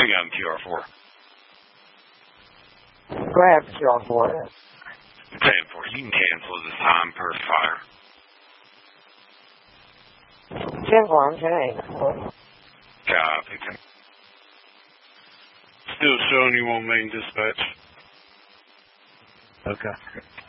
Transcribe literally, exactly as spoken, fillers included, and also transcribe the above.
I got him Q R four. Go ahead, Q R four. ten four. You can cancel this time per fire. ten four, I'm ten eight. Copy. Still showing you on main dispatch. Okay.